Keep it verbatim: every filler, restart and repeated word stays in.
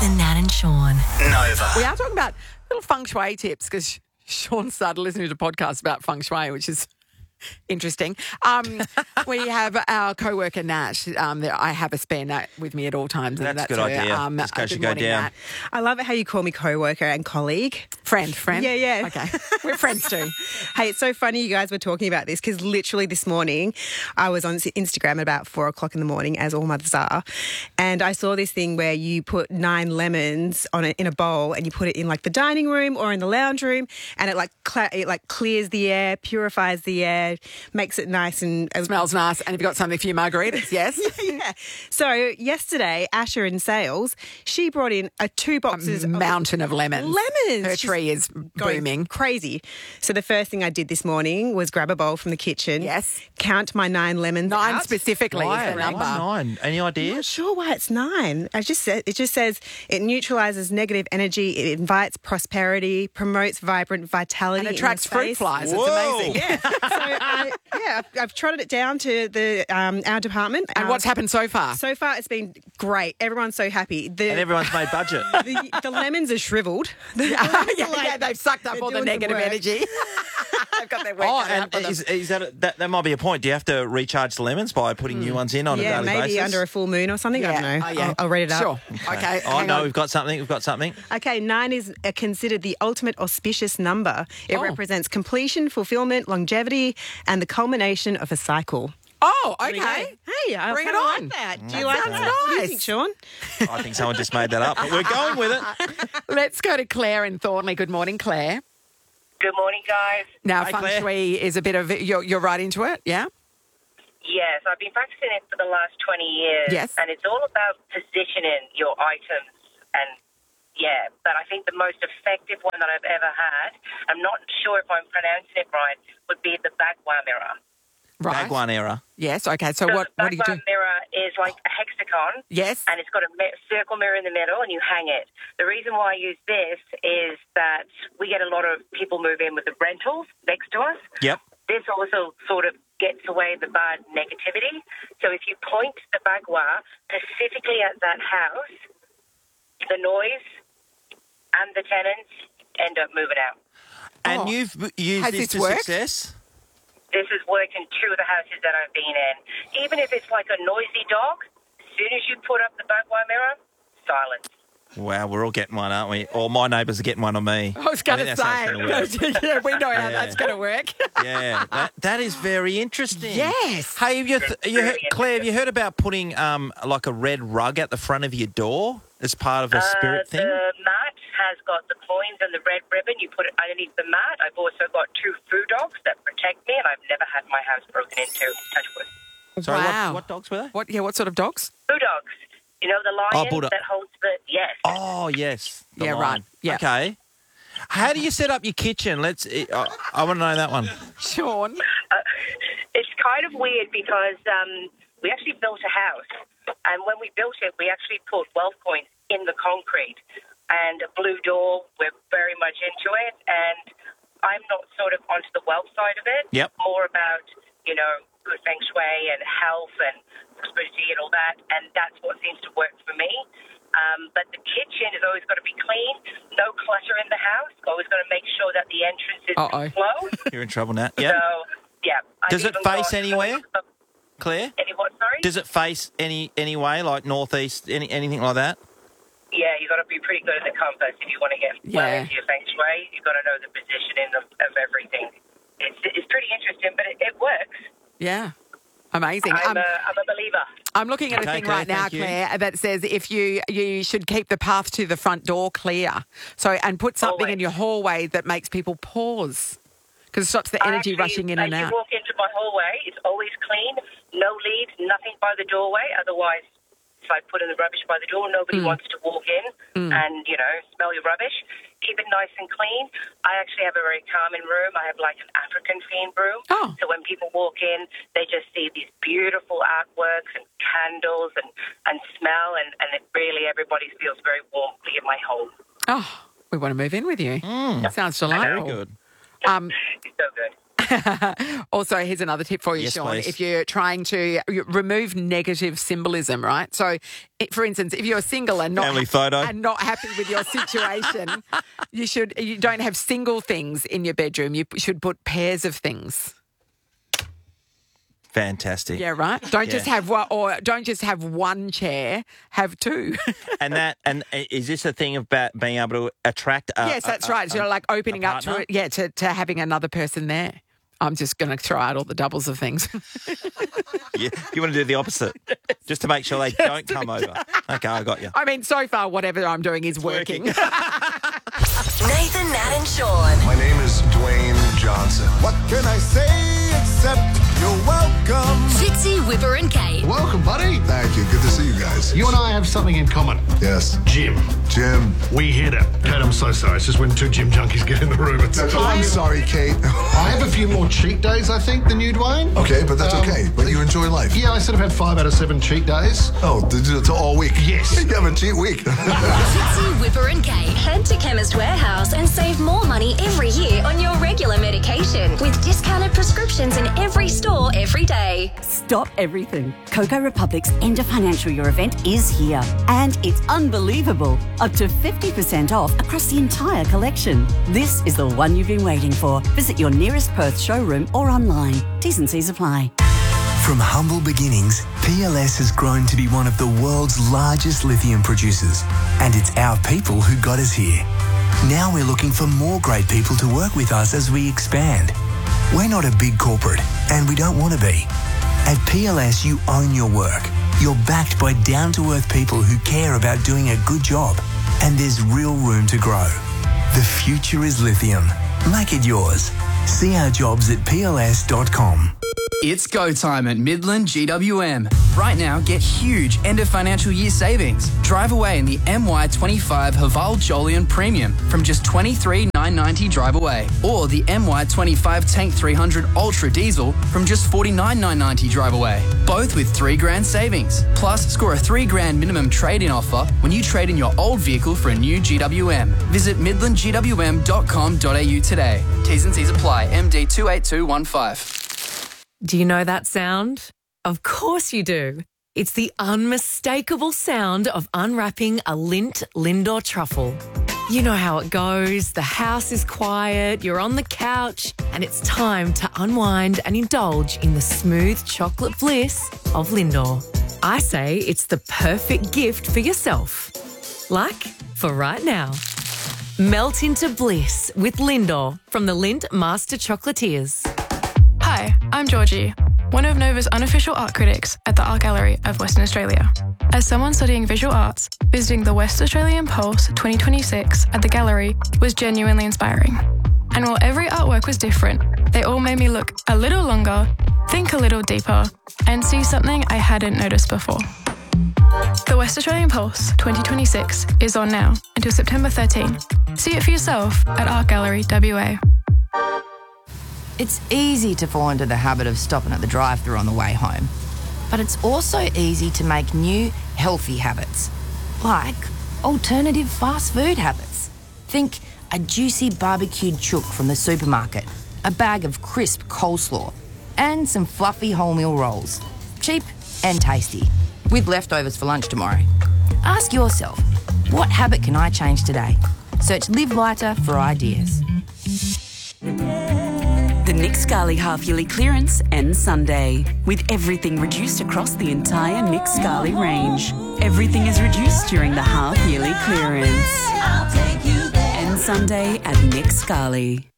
and Nat and Sean. Nova. We are talking about little feng shui tips because Sean started listening to podcasts about feng shui, which is interesting. Um, we have our co-worker Nat. Um, that I have a spare Nat with me at all times. And That's a that's good her. idea. Um, Just in case good you go morning, down. Nat. I love it how you call me co-worker and colleague. Friend, friend. Yeah, yeah. Okay, we're friends too. Hey, it's so funny you guys were talking about this because literally this morning I was on Instagram at about four o'clock in the morning, as all mothers are, and I saw this thing where you put nine lemons on it in a bowl and you put it in like the dining room or in the lounge room, and it like cl- it like clears the air, purifies the air, makes it nice and uh, Smells nice. And you've got something for your margaritas, yes? yeah. So yesterday, Asher in sales, she brought in a two boxes A of mountain of lemons. lemons. Her She's tree is going booming. crazy. So the first thing I did this morning was grab a bowl from the kitchen. Yes. Count my nine lemons. Nine out. specifically Why, is the why number. nine? Any I'm ideas? not sure why it's nine. I just said it just says it neutralizes negative energy, it invites prosperity, promotes vibrant vitality, And in attracts the fruit space. flies. Whoa. It's amazing. Yeah. so I, yeah, I've, I've trotted it down to the um, our department. And Um, what's happened so far? So far, it's been great. Everyone's so happy. The, And everyone's made budget. the, the lemons are shriveled. The yeah, lemons yeah, are like- yeah, they've sucked up they're all the doing some negative work. energy. They've got their work Oh, cut out and for them. is, is that, a, that that might be a point? Do you have to recharge the lemons by putting new ones in on Yeah, a daily maybe basis? under a full moon or something. I don't know. Oh, yeah. I'll, I'll read it up. Sure. Okay. Oh hang no, on. we've got something. We've got something. Okay, nine is uh, considered the ultimate auspicious number. It Oh. represents completion, fulfillment, longevity, and the culmination of a cycle. Oh, There you go. okay. Hey, I Bring it kinda on. like that. Do That you like sounds that? What do you nice. think, Sean? I think someone just made that up, but we're going with it. Let's go to Claire in Thornley. Good morning, Claire. Good morning, guys. Now, Hi, feng Claire. shui is a bit of, you're, you're right into it, yeah? Yes, I've been practicing it for the last twenty years. Yes. And it's all about positioning your items. And, yeah, but I think the most effective one that I've ever had, I'm not sure if I'm pronouncing it right, would be the Bagua mirror. Right. Bag one error. Yes, okay. So, So what, the what do you do? Bagua mirror is like a hexagon. Yes. And it's got a mi- circle mirror in the middle, and you hang it. The reason why I use this is that we get a lot of people move in with the rentals next to us. Yep. This also sort of gets away the bad negativity. So if you point the bagua specifically at that house, the noise and the tenants end up moving out. And Oh. you've used Has this this to worked? success. This has worked in two of the houses that I've been in. Even if it's like a noisy dog, as soon as you put up the bagua mirror, silence. Wow, we're all getting one, aren't we? Or my neighbours are getting one on me. I was going I to think that's how it's say, gonna work. yeah, we know how Yeah. that's going to work. Yeah, that, that is very interesting. Yes. Hey, have you, th- you heard, Very Claire, have you heard about putting um, like a red rug at the front of your door as part of a spirit uh, thing? The mat has got the coins and the red ribbon. You put it underneath the mat. I've also got two food dogs that protect me, and I've never had my house broken into. Touch wood. Sorry, wow. what, what dogs were they? What, yeah, what sort of dogs? Food dogs. You know the lion bulldog. that holds the... Yes. Oh, yes. the Yeah, lion. right. Yeah. Okay. How do you set up your kitchen? Let's. Uh, I want to know that one. Sean. Uh, it's kind of weird because um, we actually built a house, and when we built it, we actually put wealth coins in the concrete and a blue door. We're very much into it, and I'm not sort of onto the wealth side of it. Yep. More about, you know, good feng shui and health and prosperity and all that, and that's what seems to work for me. Um, but the kitchen has always got to be clean, no clutter in the house. Always got to make sure that the entrance is Uh-oh. flow. You're in trouble now. Yeah. So, yeah. I've Does it even face got- anywhere? Claire? Any what, sorry? Does it face any any way, like northeast, any anything like that? Yeah, you got to be pretty good at the compass if you want to get well Yeah. into your feng shui. You've got to know the positioning of, of everything. It's it's pretty interesting, but it, it works. Yeah. Amazing. I'm, Um, a, I'm a believer. I'm looking at a Okay, thing Claire, right now, thank you. Claire, that says if you you should keep the path to the front door clear. So and put something in Always. your hallway that makes people pause because it stops the energy Actually, rushing in as and you out. walk into my hallway, it's always clean, no leaves, nothing by the doorway. Otherwise, if I put in the rubbish by the door, nobody Mm. wants to walk in and, you know, smell your rubbish. Keep it nice and clean. I actually have a very calming room. I have like an African themed room. Oh. So when people walk in, they just see these beautiful artworks and candles and, and smell, and, and it really, everybody feels very warmly in my home. Oh, we want to move in with you. Sounds Very delightful. good. Um, It's so good. Also, here's another tip for you, Yes, Sean. please. If you're trying to remove negative symbolism, right? So, it, for instance, if you're single and not Family photo. and not happy with your situation, you should you don't have single things in your bedroom. You should put pairs of things. Fantastic. Yeah, right. Don't just Yeah. have one, or don't just have one chair. Have two. And that and is this a thing about being able to attract? A, yes, that's a- right. So, a- like opening a up to partner? it. Yeah, to to having another person there. I'm just going to throw out all the doubles of things. Yeah, you want to do the opposite, just to make sure they don't come over. Okay, I got you. I mean, so far, whatever I'm doing is working. working. Nathan, Nat, and Sean. My name is Dwayne Johnson. What can I say except you're welcome? Fitzy, Whipper, and Kate. Welcome, buddy. Thank you. Good to see you guys. You and I have something in common. Yes. Gym. Jim. We hit it. Kate, I'm so sorry. It's just when two gym junkies get in the room. It's That's I'm sorry, Kate. I have a few more cheat days, I think, than you, Dwayne. Okay, but that's Um, okay. But you enjoy life. Yeah, I sort of had five out of seven cheat days. Oh, did you to all week? Yes. You have a cheat week. Fitzy, Whipper, and Kate. Head to Chemist Warehouse and save more money every year on your regular medication with discounted prescriptions in every store every day. Stop everything. Coco Republic's end of financial year event is here. And it's unbelievable. Up to fifty percent off across the entire collection. This is the one you've been waiting for. Visit your nearest Perth showroom or online. T's and C's apply. From humble beginnings, P L S has grown to be one of the world's largest lithium producers. And it's our people who got us here. Now we're looking for more great people to work with us as we expand. We're not a big corporate, and we don't want to be. At P L S, you own your work. You're backed by down-to-earth people who care about doing a good job. And there's real room to grow. The future is lithium. Make it yours. See our jobs at P L S dot com. It's go time at Midland G W M. Right now, get huge end of financial year savings. Drive away in the M Y twenty-five Haval Jolion Premium from just twenty-three thousand nine hundred ninety dollars drive away. Or the M Y twenty-five Tank three hundred Ultra Diesel from just forty-nine thousand nine hundred ninety dollars drive away. Both with three grand savings. Plus, score a three grand minimum trade-in offer when you trade in your old vehicle for a new G W M. Visit midland g w m dot com dot a u today. T's and C's apply. M D two eight two one five. Do you know that sound? Of course you do. It's the unmistakable sound of unwrapping a Lindt Lindor truffle. You know how it goes. The house is quiet, you're on the couch, and it's time to unwind and indulge in the smooth chocolate bliss of Lindor. I say it's the perfect gift for yourself. Like for right now. Melt into bliss with Lindor from the Lindt Master Chocolatiers. Hi, I'm Georgie, one of Nova's unofficial art critics at the Art Gallery of Western Australia. As someone studying visual arts, visiting the West Australian Pulse twenty twenty-six at the gallery was genuinely inspiring. And while every artwork was different, they all made me look a little longer, think a little deeper, and see something I hadn't noticed before. The West Australian Pulse twenty twenty-six is on now until September thirteenth. See it for yourself at Art Gallery W A. It's easy to fall into the habit of stopping at the drive-thru on the way home. But it's also easy to make new, healthy habits, like alternative fast food habits. Think a juicy barbecued chook from the supermarket, a bag of crisp coleslaw, and some fluffy wholemeal rolls. Cheap and tasty, with leftovers for lunch tomorrow. Ask yourself, what habit can I change today? Search Live Lighter for ideas. The Nick Scali half-yearly clearance ends Sunday, with everything reduced across the entire Nick Scali range. Everything is reduced during the half-yearly clearance. Ends Sunday at Nick Scali.